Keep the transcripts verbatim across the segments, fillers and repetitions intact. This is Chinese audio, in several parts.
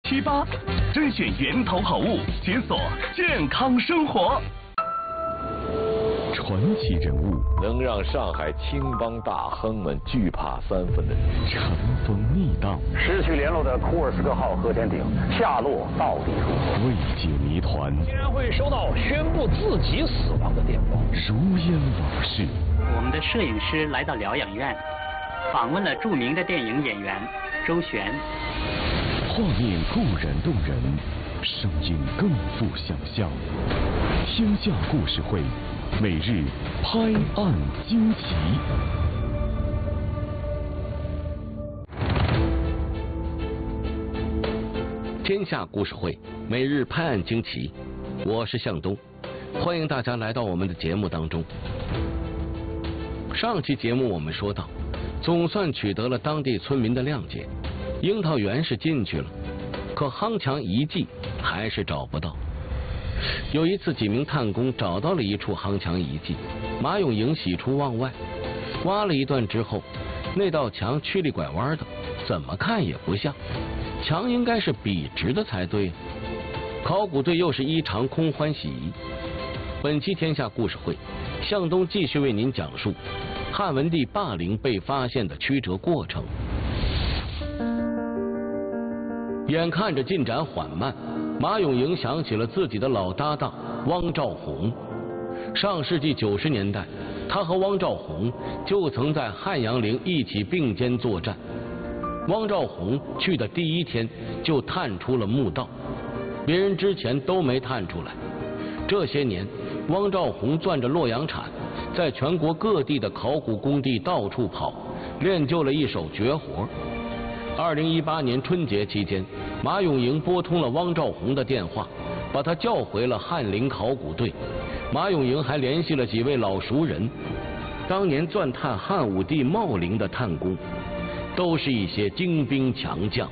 七八，甄选源头好物，解锁健康生活。 传奇人物能让上海青帮大亨们惧怕三分的人， 尘封逆荡， 失去联络的库尔斯克号核潜艇下落到底如何？ 未解谜团， 竟然会收到宣布自己死亡的电话， 如烟往事。 我们的摄影师来到疗养院，访问了著名的电影演员周璇。 画面固然动人，声音更富想象。天下故事会，每日拍案惊奇。 天下故事会，每日拍案惊奇。我是向东，欢迎大家来到我们的节目当中。上期节目我们说到，总算取得了当地村民的谅解，樱桃园是进去了，可夯墙遗迹还是找不到。有一次，几名探工找到了一处夯墙遗迹，马永营喜出望外，挖了一段之后，那道墙曲里拐弯的，怎么看也不像，墙应该是笔直的才对。考古队又是一场空欢喜。本期天下故事会，向东继续为您讲述汉文帝霸陵被发现的曲折过程。眼看着进展缓慢，马永营想起了自己的老搭档汪兆宏。上世纪九十年代，他和汪兆宏就曾在汉阳陵一起并肩作战。汪兆宏去的第一天就探出了墓道，别人之前都没探出来。这些年，汪兆宏攥着洛阳铲，在全国各地的考古工地到处跑，练就了一手绝活。二零一八年春节期间，马永营拨通了汪兆宏的电话，把他叫回了翰林考古队。马永营还联系了几位老熟人，当年钻探汉武帝茂陵的探工，都是一些精兵强将。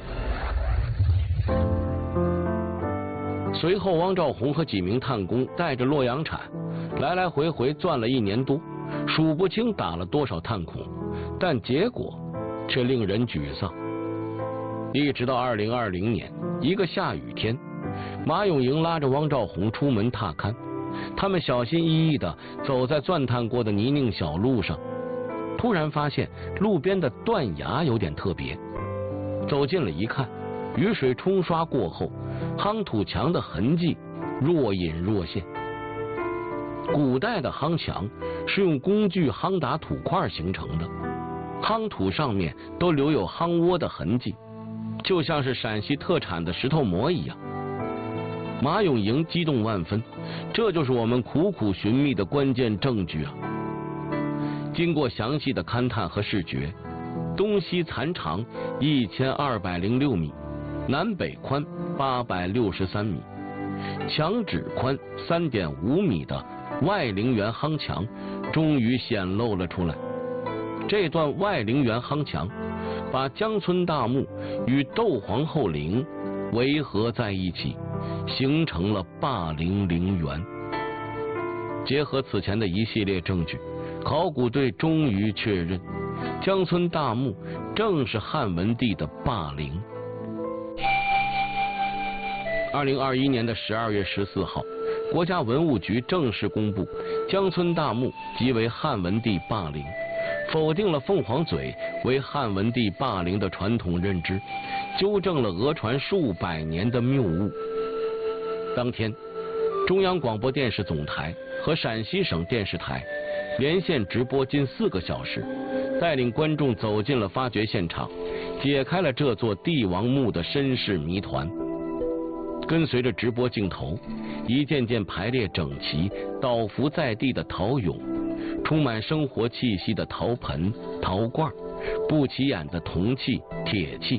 随后，汪兆宏和几名探工带着洛阳铲，来来回回钻了一年多，数不清打了多少探孔，但结果却令人沮丧。一直到二零二零年一个下雨天，马永营拉着汪兆宏出门踏勘，他们小心翼翼地走在钻探过的泥泞小路上，突然发现路边的断崖有点特别。走近了一看，雨水冲刷过后，夯土墙的痕迹若隐若现。古代的夯墙是用工具夯打土块形成的，夯土上面都留有夯窝的痕迹，就像是陕西特产的石头馍一样。马永营激动万分，这就是我们苦苦寻觅的关键证据啊！经过详细的勘探和视觉，东西残长一千二百零六米，南北宽八百六十三米，墙址宽三点五米的外陵园夯墙终于显露了出来。这段外陵园夯墙把江村大墓与窦皇后陵围合在一起，形成了霸陵陵园。结合此前的一系列证据，考古队终于确认，江村大墓正是汉文帝的霸陵。二零二一年的十二月十四号，国家文物局正式公布江村大墓即为汉文帝霸陵，否定了凤凰嘴为汉文帝霸陵的传统认知，纠正了讹传数百年的谬误。当天，中央广播电视总台和陕西省电视台连线直播近四个小时，带领观众走进了发掘现场，解开了这座帝王墓的身世谜团。跟随着直播镜头，一件件排列整齐、倒伏在地的陶俑，充满生活气息的陶盆、陶罐，不起眼的铜器、铁器，